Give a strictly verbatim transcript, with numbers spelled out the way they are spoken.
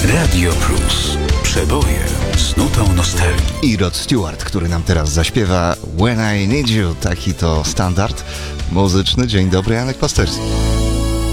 Radio Plus. Przeboje z nutą nostalgii. I Rod Stewart, który nam teraz zaśpiewa When I Need You. Taki to standard muzyczny. Dzień dobry, Janek Pasterski.